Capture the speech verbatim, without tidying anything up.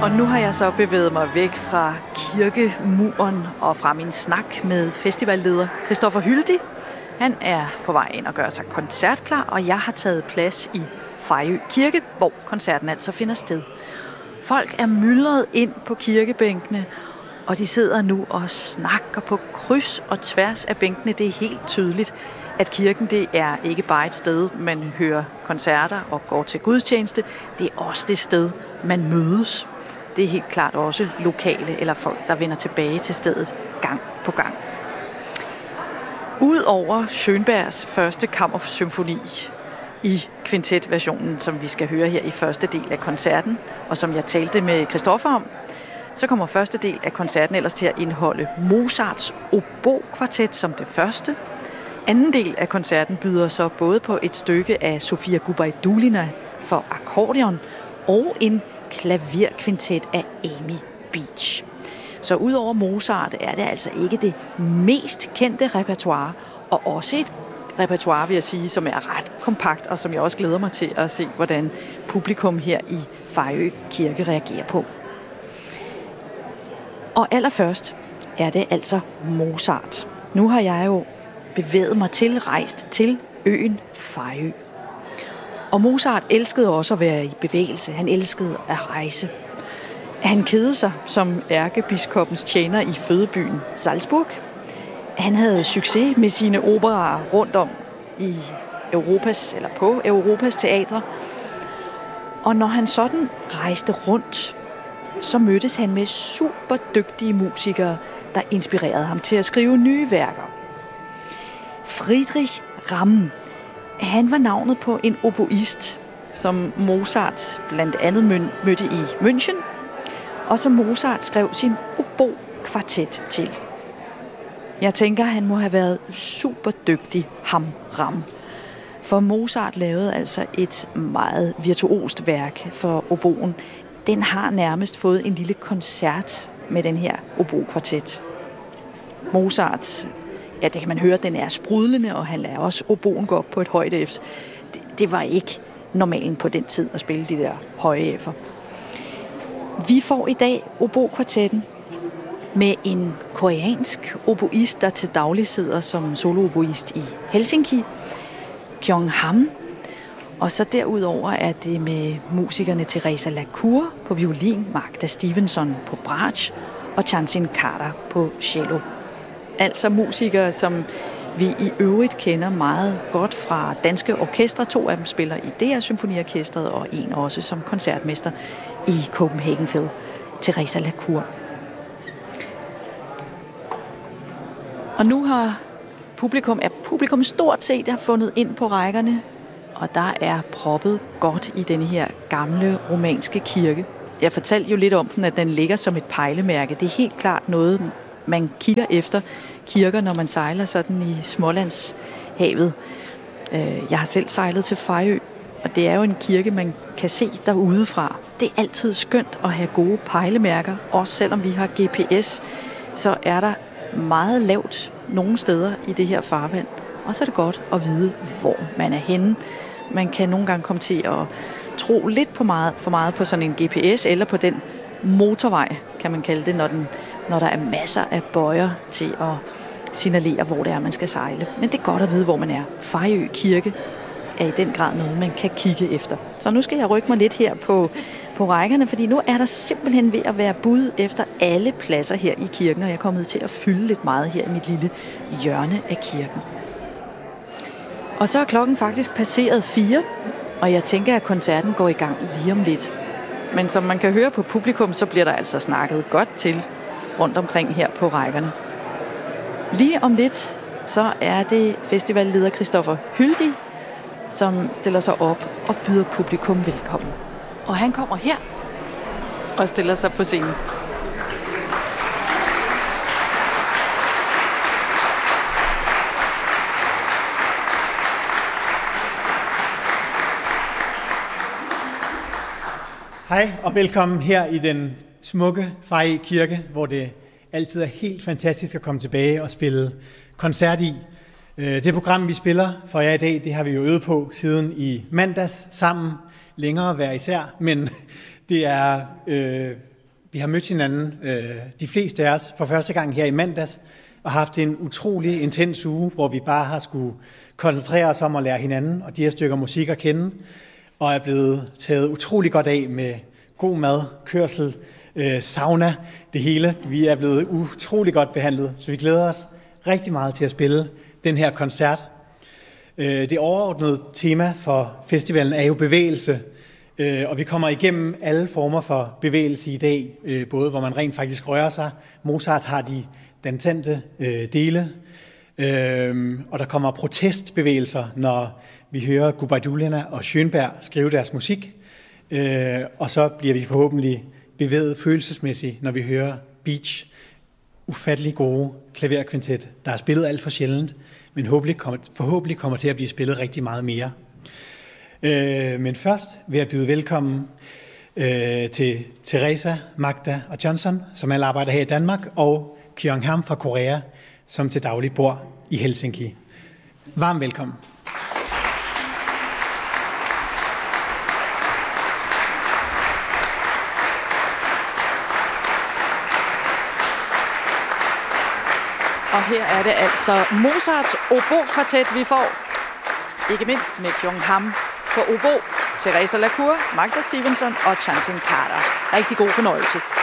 Og nu har jeg så bevæget mig væk fra kirkemuren og fra min snak med festivalleder Christoffer Hyldig. Han er på vej ind og gør sig koncertklar, og jeg har taget plads i Fejø Kirke, hvor koncerten altså finder sted. Folk er myldret ind på kirkebænkene, og de sidder nu og snakker på kryds og tværs af bænkene. Det er helt tydeligt, at kirken det er ikke bare et sted, man hører koncerter og går til gudstjeneste. Det er også det sted, man mødes. Det er helt klart også lokale eller folk, der vender tilbage til stedet gang på gang. Udover Schönbergs første kammersymfoni i kvintetversionen, som vi skal høre her i første del af koncerten, og som jeg talte med Christoffer om, så kommer første del af koncerten ellers til at indeholde Mozarts obo-kvartet som det første. Anden del af koncerten byder så både på et stykke af Sofia Gubaidulina for akkordeon og en klaverkvintet af Amy Beach. Så udover Mozart er det altså ikke det mest kendte repertoire, og også et repertoire, vil jeg sige, som er ret kompakt, og som jeg også glæder mig til at se, hvordan publikum her i Fejø Kirke reagerer på. Og allerførst er det altså Mozart. Nu har jeg jo bevæget mig til, rejst til øen Fejø. Og Mozart elskede også at være i bevægelse. Han elskede at rejse. Han kedede sig som ærkebiskoppens tjener i fødebyen Salzburg. Han havde succes med sine operaer rundt om i Europas, eller på Europas teatre. Og når han sådan rejste rundt, så mødtes han med super dygtige musikere, der inspirerede ham til at skrive nye værker. Friedrich Ramm, han var navnet på en oboist, som Mozart blandt andet mødte i München, og som Mozart skrev sin obo-kvartet til. Jeg tænker, han må have været super dygtig, ham Ramm. For Mozart lavede altså et meget virtuost værk for oboen. Den har nærmest fået en lille koncert med den her obo-kvartet. Mozart, ja, det kan man høre, den er sprudlende, og han lader også oboen gå op på et højt F. Det, det var ikke normalen på den tid at spille de der høje F'er. Vi får i dag obo-kvartetten med en koreansk oboist, der til daglig sidder som solooboist i Helsinki, Kyung Ham. Og så derudover er det med musikerne Teresa Lacour på violin, Magda Stevenson på bratsch og Chansin Carter på cello. Altså musikere, som vi i øvrigt kender meget godt fra danske orkestre. To af dem spiller i D R Symfoniorkestret, og en også som koncertmester i Copenhagen Phil, Teresa Lacour. Og nu har publikum, er publikum stort set har fundet ind på rækkerne, og der er proppet godt i denne her gamle romanske kirke. Jeg fortalte jo lidt om den, at den ligger som et pejlemærke. Det er helt klart noget, man kigger efter kirker, når man sejler sådan i Smålandshavet. Jeg har selv sejlet til Fejø, og det er jo en kirke, man kan se derudefra. Det er altid skønt at have gode pejlemærker, også selvom vi har G P S, så er der meget lavt nogle steder i det her farvand. Og så er det godt at vide, hvor man er henne. Man kan nogle gange komme til at tro lidt på meget, for meget på sådan en G P S, eller på den motorvej, kan man kalde det, når, den, når der er masser af bøjer til at signalere, hvor det er, man skal sejle. Men det er godt at vide, hvor man er. Fejø Kirke er i den grad noget, man kan kigge efter. Så nu skal jeg rykke mig lidt her på, på rækkerne, fordi nu er der simpelthen ved at være bud efter alle pladser her i kirken, og jeg er kommet til at fylde lidt meget her i mit lille hjørne af kirken. Og så er klokken faktisk passeret fire, og jeg tænker, at koncerten går i gang lige om lidt. Men som man kan høre på publikum, så bliver der altså snakket godt til rundt omkring her på rækkerne. Lige om lidt, så er det festivalleder Christoffer Hyldig, som stiller sig op og byder publikum velkommen. Og han kommer her og stiller sig på scenen. Hej og velkommen her i den smukke Fejø Kirke, hvor det altid er helt fantastisk at komme tilbage og spille koncert i. Det program, vi spiller for jer i dag, det har vi jo øvet på siden i mandags sammen, længere hver især, men det er øh, Vi har mødt hinanden, øh, de fleste af os, for første gang her i mandags, og haft en utrolig intens uge, hvor vi bare har skulle koncentrere os om at lære hinanden og de her stykker musik at kende, og er blevet taget utrolig godt af med god mad, kørsel, øh, sauna, det hele. Vi er blevet utrolig godt behandlet, så vi glæder os rigtig meget til at spille den her koncert. Øh, det overordnede tema for festivalen er jo bevægelse, øh, og vi kommer igennem alle former for bevægelse i dag, øh, både hvor man rent faktisk rører sig. Mozart har de dansante øh, dele, øh, og der kommer protestbevægelser, når vi hører Gubajdulina og Schönberg skrive deres musik, øh, og så bliver vi forhåbentlig bevæget følelsesmæssigt, når vi hører Beach, ufattelig gode klaverkvintet, der er spillet alt for sjældent, men forhåbentlig kommer til at blive spillet rigtig meget mere. Øh, men først vil jeg byde velkommen øh, til Teresa, Magda og Johnson, som alle arbejder her i Danmark, og Kyung Ham fra Korea, som til daglig bor i Helsinki. Varmt velkommen. Og her er det altså Mozarts obo-kvartet, vi får. Ikke mindst med Kyung Ham på obo, Teresa Lacour, Magda Stevenson og Chanting Carter. Rigtig god fornøjelse.